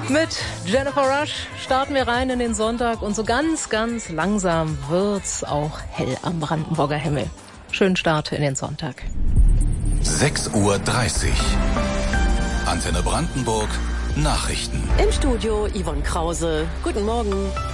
Mit Jennifer Rush starten wir rein in den Sonntag und so ganz, ganz langsam wird's auch hell am Brandenburger Himmel. Schönen Start in den Sonntag. 6:30 Uhr. Antenne Brandenburg, Nachrichten. Im Studio Yvonne Krause. Guten Morgen.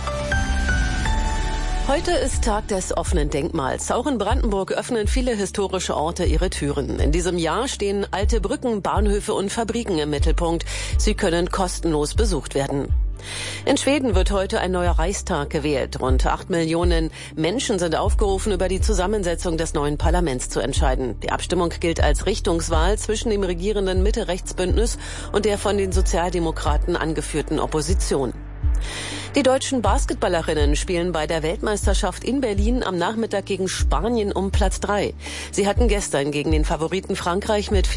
Heute ist Tag des offenen Denkmals. Auch in Brandenburg öffnen viele historische Orte ihre Türen. In diesem Jahr stehen alte Brücken, Bahnhöfe und Fabriken im Mittelpunkt. Sie können kostenlos besucht werden. In Schweden wird heute ein neuer Reichstag gewählt. Rund 8 Millionen Menschen sind aufgerufen, über die Zusammensetzung des neuen Parlaments zu entscheiden. Die Abstimmung gilt als Richtungswahl zwischen dem regierenden Mitte-Rechts-Bündnis und der von den Sozialdemokraten angeführten Opposition. Die deutschen Basketballerinnen spielen bei der Weltmeisterschaft in Berlin am Nachmittag gegen Spanien um Platz 3. Sie hatten gestern gegen den Favoriten Frankreich mit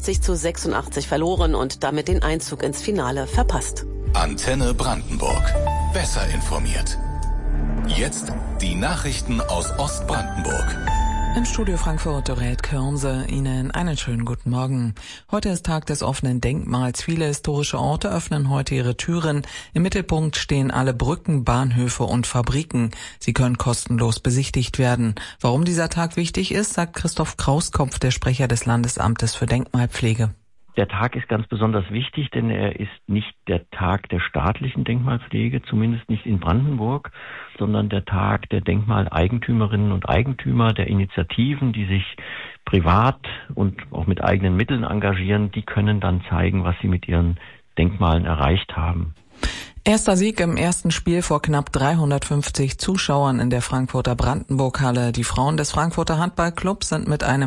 64:86 verloren und damit den Einzug ins Finale verpasst. Antenne Brandenburg. Besser informiert. Jetzt die Nachrichten aus Ostbrandenburg. Im Studio Frankfurt Dorette Körnse, Ihnen einen schönen guten Morgen. Heute ist Tag des offenen Denkmals. Viele historische Orte öffnen heute ihre Türen. Im Mittelpunkt stehen alle Brücken, Bahnhöfe und Fabriken. Sie können kostenlos besichtigt werden. Warum dieser Tag wichtig ist, sagt Christoph Krauskopf, der Sprecher des Landesamtes für Denkmalpflege. Der Tag ist ganz besonders wichtig, denn er ist nicht der Tag der staatlichen Denkmalpflege, zumindest nicht in Brandenburg, sondern der Tag der Denkmaleigentümerinnen und Eigentümer, der Initiativen, die sich privat und auch mit eigenen Mitteln engagieren. Die können dann zeigen, was sie mit ihren Denkmalen erreicht haben. Erster Sieg im ersten Spiel vor knapp 350 Zuschauern in der Frankfurter Brandenburg-Halle. Die Frauen des Frankfurter Handballclubs sind mit einem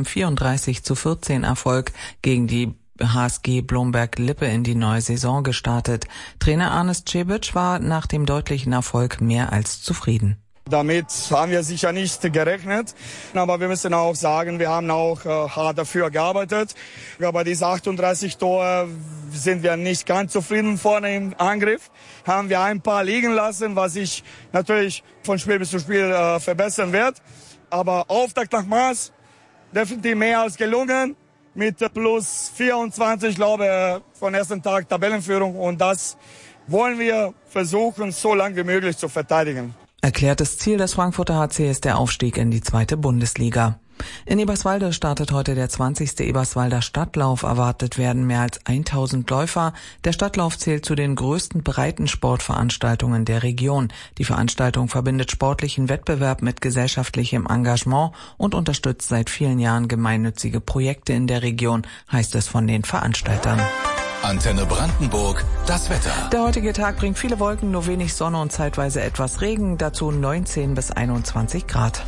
34:14 Erfolg gegen die HSG Blomberg-Lippe in die neue Saison gestartet. Trainer Anis Cebic war nach dem deutlichen Erfolg mehr als zufrieden. Damit haben wir sicher nicht gerechnet, aber wir müssen auch sagen, wir haben auch hart dafür gearbeitet. Aber diese 38 Tore sind wir nicht ganz zufrieden vorne im Angriff. Haben wir ein paar liegen lassen, was sich natürlich von Spiel bis zu Spiel verbessern wird. Aber Auftakt nach Maß, definitiv mehr als gelungen. Mit plus 24, glaube ich, von ersten Tag Tabellenführung. Und das wollen wir versuchen, so lange wie möglich zu verteidigen. Erklärtes Ziel des Frankfurter HC ist der Aufstieg in die 2. Bundesliga. In Eberswalde startet heute der 20. Eberswalder Stadtlauf. Erwartet werden mehr als 1000 Läufer. Der Stadtlauf zählt zu den größten Breitensportveranstaltungen der Region. Die Veranstaltung verbindet sportlichen Wettbewerb mit gesellschaftlichem Engagement und unterstützt seit vielen Jahren gemeinnützige Projekte in der Region, heißt es von den Veranstaltern. Antenne Brandenburg, das Wetter. Der heutige Tag bringt viele Wolken, nur wenig Sonne und zeitweise etwas Regen, dazu 19 bis 21 Grad.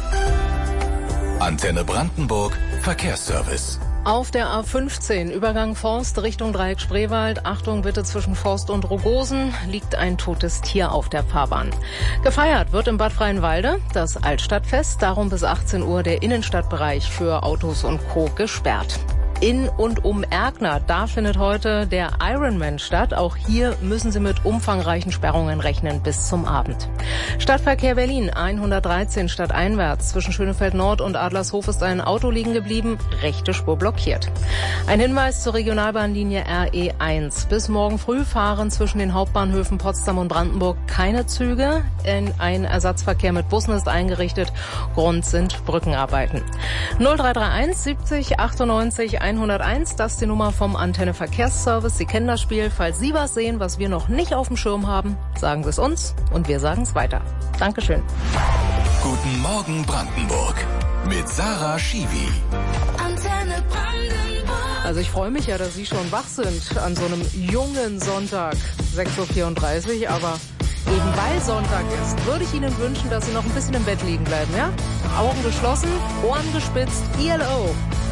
Antenne Brandenburg, Verkehrsservice. Auf der A15, Übergang Forst Richtung Dreieck Spreewald. Achtung bitte, zwischen Forst und Rogosen liegt ein totes Tier auf der Fahrbahn. Gefeiert wird im Bad Freienwalde das Altstadtfest, darum bis 18 Uhr der Innenstadtbereich für Autos und Co. gesperrt. In und um Erkner, da findet heute der Ironman statt. Auch hier müssen Sie mit umfangreichen Sperrungen rechnen bis zum Abend. Stadtverkehr Berlin, 113 stadteinwärts. Zwischen Schönefeld Nord und Adlershof ist ein Auto liegen geblieben, rechte Spur blockiert. Ein Hinweis zur Regionalbahnlinie RE1. Bis morgen früh fahren zwischen den Hauptbahnhöfen Potsdam und Brandenburg keine Züge. Ein Ersatzverkehr mit Bussen ist eingerichtet. Grund sind Brückenarbeiten. 0331 70 98 101, das ist die Nummer vom Antenne Verkehrsservice. Sie kennen das Spiel. Falls Sie was sehen, was wir noch nicht auf dem Schirm haben, sagen Sie es uns und wir sagen es weiter. Dankeschön. Guten Morgen Brandenburg mit Sarah Schiwi. Antenne Brandenburg. Also ich freue mich ja, dass Sie schon wach sind an so einem jungen Sonntag, 6:34 Uhr, aber eben weil Sonntag ist, würde ich Ihnen wünschen, dass Sie noch ein bisschen im Bett liegen bleiben, ja? Augen geschlossen, Ohren gespitzt, ELO.